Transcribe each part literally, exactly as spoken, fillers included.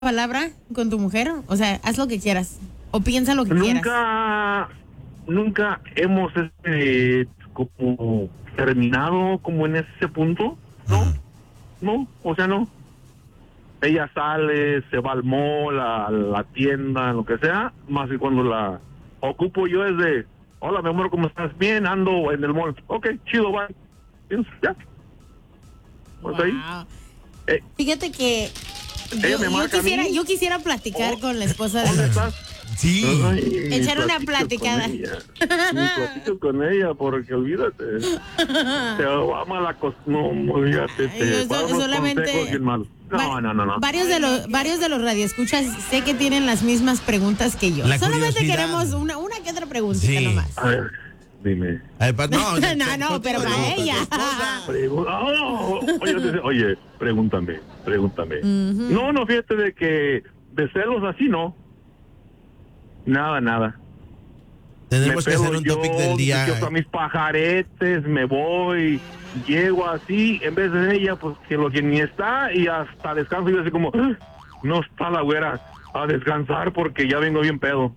palabra con tu mujer? O sea, haz lo que quieras. O piensa lo que nunca, quieras. Nunca hemos este, como terminado como en ese punto. No, uh-huh. no, o sea, no. Ella sale, se va al mall, a la tienda, lo que sea, más que cuando la ocupo yo es de, hola, mi amor, ¿cómo estás? Bien, ando en el mall. Ok, chido, bye. Ya. Pues wow. ahí. Eh, Fíjate que yo, yo, quisiera, yo quisiera platicar oh, con la esposa de... ¿Dónde estás? Sí. Ay, echar una platicada. Ni platico con ella, porque olvídate. Te ama la cosa. No, olvídate. Te yo so, solamente... No, no, no, no. Varios de los, varios de los radioescuchas sé que tienen las mismas preguntas que yo. La solamente curiosidad. Queremos una, una que otra preguntita sí. nomás. A ver, dime. Ay, pa, no, no, no, no, pero para ella. Pregu- oh, oye, oye, pregúntame, pregúntame. Uh-huh. No, no, fíjate de que de celos así, no. Nada, nada. Tenemos me que hacer un yo, topic del día. Yo a mis pajaretes, me voy, llego así, en vez de ella, pues que lo que ni está, y hasta descanso y yo así como, no está la güera, a descansar porque ya vengo bien pedo.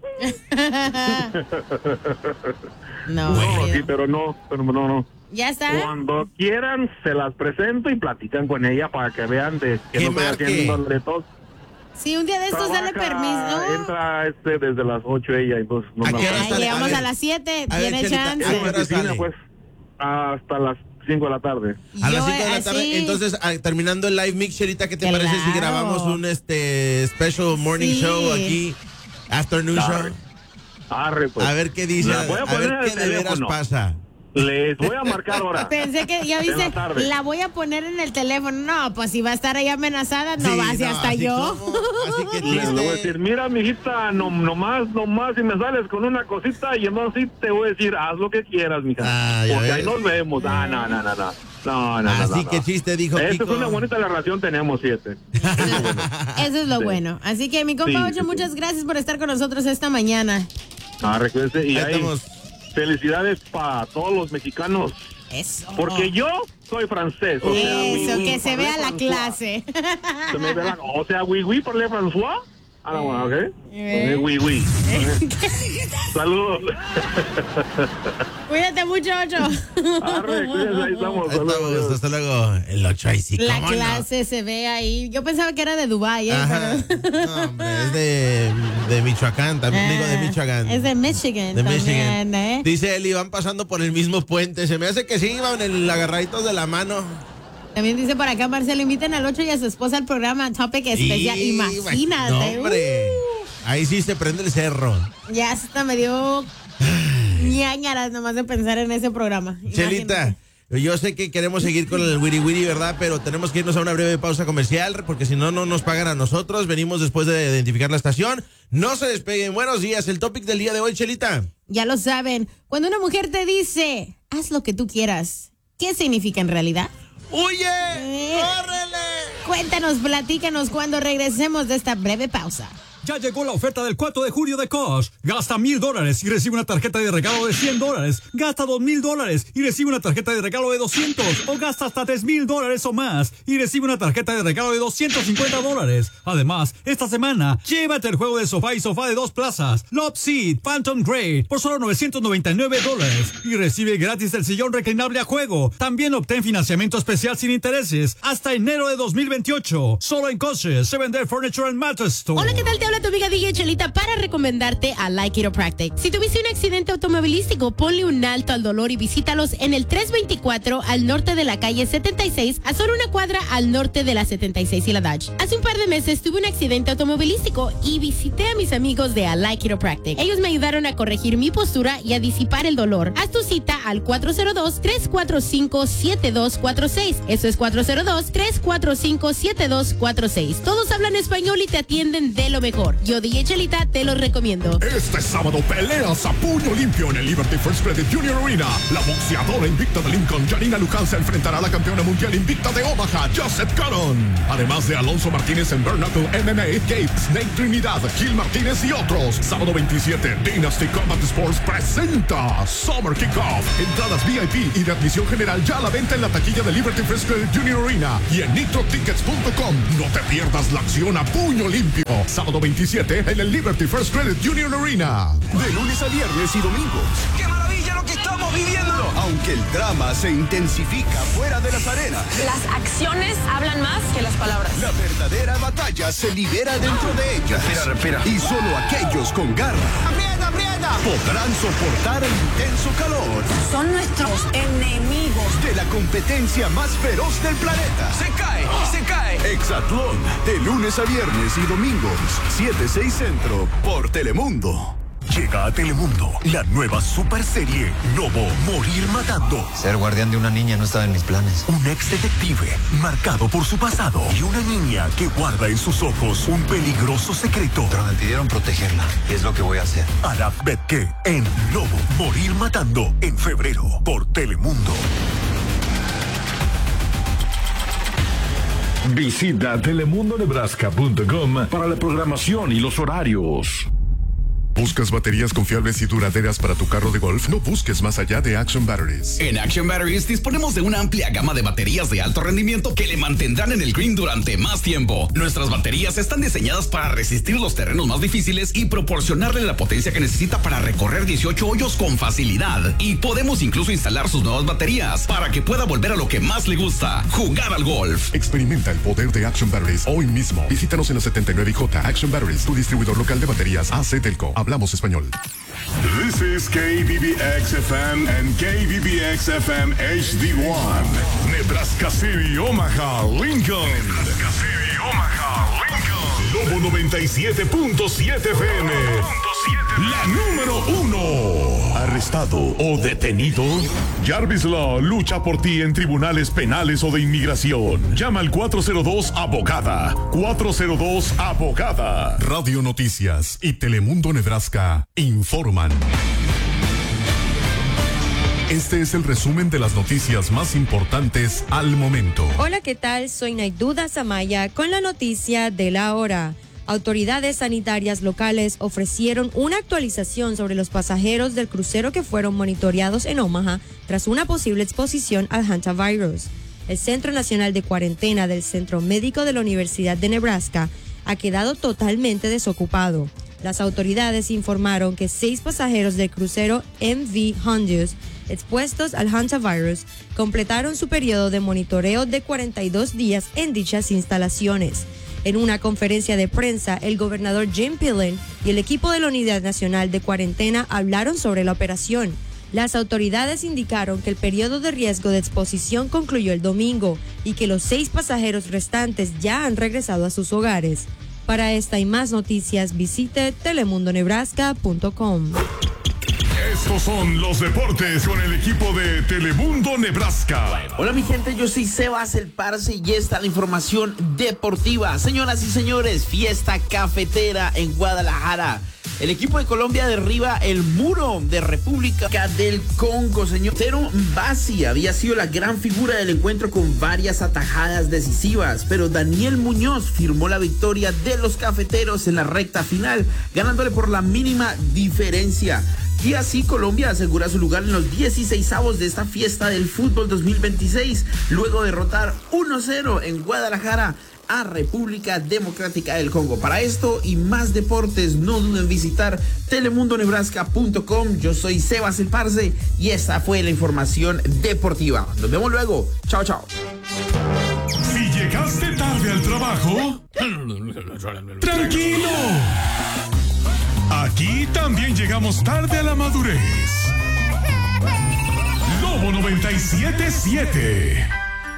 no, no sí, pero no, pero no, no. Ya está. Cuando quieran, se las presento y platican con ella para que vean de que, que no estoy haciendo retos. Sí, un día de estos dale permiso. ¿No? Entra este desde las ocho ella, entonces no. ¿A qué hora sale? Llegamos a, a las siete, tiene ver, chance. ¿A qué hora sale? Pues hasta las cinco de la tarde. A las cinco de la tarde, sí. Entonces a, terminando el live mix, Cherita, ¿qué te claro. parece si grabamos un este special morning sí. show aquí, afternoon Arre. show? Arre, pues. A ver qué dice, a, a ver qué de veras pasa. Les voy a marcar ahora. Pensé que ya viste, la, la voy a poner en el teléfono. No, pues si va a estar ahí amenazada, no sí, va, si no, hasta yo. Como, así que les voy a decir, mira, mijita, no, nomás, nomás, si me sales con una cosita, y entonces sí te voy a decir, haz lo que quieras, mija. Ah, porque ahí nos vemos. Ah, no, no, no, no. No, no, así no, que no. chiste, dijo Esta Kiko. es una bonita relación, tenemos siete. Eso es lo sí. bueno. Así que, mi compa sí, Ocho, sí, muchas sí. gracias por estar con nosotros esta mañana. Ah, recuérdense, y ahí, estamos. Felicidades para todos los mexicanos. Eso. Porque yo soy francés. O sea, Eso, oui, que oui, se vea la clase. Se me ve la, o sea, oui, oui, parle François. Ah, no, bueno, ok. Eh. Oui, oui. Saludos. Cuídate mucho, Ocho. Arre, cuídate, ahí estamos. Ahí estamos, hasta luego. El Ocho ahí sí. La clase no? se ve ahí. Yo pensaba que era de Dubái, ¿eh? Pero... No, hombre, es de, de Michoacán, también ah, digo de Michoacán. Es de Michigan. De también, Michigan. ¿eh? Dice Eli, van pasando por el mismo puente. Se me hace que sí, iban el agarraditos de la mano. También dice por acá, Marcelo, inviten al Ocho y a su esposa al programa Topic Especial. Y, imagínate. No, hombre. Uh. Ahí sí se prende el cerro. Ya hasta me dio ñañaras nomás de pensar en ese programa. Chelita, yo sé que queremos seguir con el Wiri Wiri, ¿verdad? Pero tenemos que irnos a una breve pausa comercial porque si no, no nos pagan a nosotros. Venimos después de identificar la estación. No se despeguen. Buenos días. El topic del día de hoy, Chelita. Ya lo saben. Cuando una mujer te dice, haz lo que tú quieras, ¿qué significa en realidad? ¡Huye! Eh, ¡Córrele! Cuéntanos, platícanos cuando regresemos de esta breve pausa. Ya llegó la oferta del cuatro de julio de Kosh. Gasta mil dólares y recibe una tarjeta de regalo de cien dólares. Gasta dos mil dólares y recibe una tarjeta de regalo de doscientos. O gasta hasta tres mil dólares o más y recibe una tarjeta de regalo de doscientos cincuenta dólares. Además, esta semana, llévate el juego de sofá y sofá de dos plazas, Love Seat Phantom Grade, por solo novecientos noventa y nueve dólares. Y recibe gratis el sillón reclinable a juego. También obtén financiamiento especial sin intereses hasta enero de dos mil veintiocho. Solo en Kosh, Seven Day Furniture and Mattress Store. Hola, ¿qué tal? Te habla tu amiga D J Chelita para recomendarte a Like Chiropractic. Si tuviste un accidente automovilístico, ponle un alto al dolor y visítalos en el trescientos veinticuatro al norte de la calle setenta y seis, a solo una cuadra al norte de la setenta y seis y la Dodge. Hace un par de meses tuve un accidente automovilístico y visité a mis amigos de Like Chiropractic. Ellos me ayudaron a corregir mi postura y a disipar el dolor. Haz tu cita al cuatro cero dos, tres cuatro cinco, siete dos cuatro seis. Eso es cuatro cero dos, tres cuatro cinco, siete dos cuatro seis. Todos hablan español y te atienden de lo mejor. sabor. Yo, D J Chelita, te lo recomiendo. Este sábado peleas a puño limpio en el Liberty First Credit Junior Arena. La boxeadora invicta de Lincoln, Janina Lujan, se enfrentará a la campeona mundial invicta de Omaha, Joseph Cotton. Además de Alonso Martínez en Bare Knuckle M M A, Gabe Snake Trinidad, Gil Martínez y otros. Sábado veintisiete, Dynasty Combat Sports presenta Summer Kickoff. Entradas V I P y de admisión general ya a la venta en la taquilla de Liberty First Credit Junior Arena y en nitro tickets punto com. No te pierdas la acción a puño limpio. Sábado veintisiete en el Liberty First Credit Junior Arena. De lunes a viernes y domingos. ¡Qué maravilla lo que estamos viviendo! Aunque el drama se intensifica fuera de las arenas, las acciones hablan más que las palabras. La verdadera batalla se libera dentro de ellas. Respira, respira. Y solo aquellos con garra ¡Aprieta, aprieta! podrán soportar el intenso calor Son nuestros enemigos. de la competencia más feroz del planeta. ¡Se cae! ¡Se cae! Hexatlón, de lunes a viernes y domingos, siete seis Centro, por Telemundo. Llega a Telemundo la nueva super serie Lobo, Morir Matando. Ser guardián de una niña no estaba en mis planes. Un ex detective marcado por su pasado y una niña que guarda en sus ojos un peligroso secreto. Pero me pidieron protegerla y es lo que voy a hacer. Arad Betke en Lobo, Morir Matando, en febrero, por Telemundo. Visita telemundo nebraska punto com para la programación y los horarios. ¿Buscas baterías confiables y duraderas para tu carro de golf? No busques más allá de Action Batteries. En Action Batteries disponemos de una amplia gama de baterías de alto rendimiento que le mantendrán en el green durante más tiempo. Nuestras baterías están diseñadas para resistir los terrenos más difíciles y proporcionarle la potencia que necesita para recorrer dieciocho hoyos con facilidad. Y podemos incluso instalar sus nuevas baterías para que pueda volver a lo que más le gusta, jugar al golf. Experimenta el poder de Action Batteries hoy mismo. Visítanos en la setenta y nueve y J Action Batteries, tu distribuidor local de baterías A C Telco. Hablamos español. This is K B B X F M and K B B X F M H D one. Nebraska City, Omaha, Lincoln. Nebraska City, Omaha, Lincoln. Lobo noventa y siete punto siete F M. La número uno. ¿Arrestado o detenido? Jarvis Law lucha por ti en tribunales penales o de inmigración. Llama al cuatro cero dos abogada. cuatro cero dos abogada. Radio Noticias y Telemundo Nebraska informan. Este es el resumen de las noticias más importantes al momento. Hola, ¿qué tal? Soy Naiduda Samaya con la noticia de la hora. Autoridades sanitarias locales ofrecieron una actualización sobre los pasajeros del crucero que fueron monitoreados en Omaha tras una posible exposición al hantavirus. El Centro Nacional de Cuarentena del Centro Médico de la Universidad de Nebraska ha quedado totalmente desocupado. Las autoridades informaron que seis pasajeros del crucero M V Honduras expuestos al hantavirus completaron su periodo de monitoreo de cuarenta y dos días en dichas instalaciones. En una conferencia de prensa, el gobernador Jim Pillen y el equipo de la Unidad Nacional de Cuarentena hablaron sobre la operación. Las autoridades indicaron que el periodo de riesgo de exposición concluyó el domingo y que los seis pasajeros restantes ya han regresado a sus hogares. Para esta y más noticias, visite telemundo nebraska punto com. Estos son los deportes con el equipo de Telemundo Nebraska. Hola mi gente, yo soy Sebas el Parce y esta es la información deportiva. Señoras y señores, fiesta cafetera en Guadalajara. El equipo de Colombia derriba el muro de República del Congo, señor. Cero Mbasi había sido la gran figura del encuentro con varias atajadas decisivas, pero Daniel Muñoz firmó la victoria de los cafeteros en la recta final, ganándole por la mínima diferencia. Y así Colombia asegura su lugar en los dieciseisavos de esta fiesta del fútbol dos mil veintiséis, luego de derrotar uno cero en Guadalajara a República Democrática del Congo. Para esto y más deportes, no duden en visitar telemundo nebraska punto com. Yo soy Sebas el Parce y esta fue la información deportiva. Nos vemos luego. Chao, chao. Si llegaste tarde al trabajo, tranquilo. Aquí también llegamos tarde a la madurez. Lobo noventa y siete punto siete.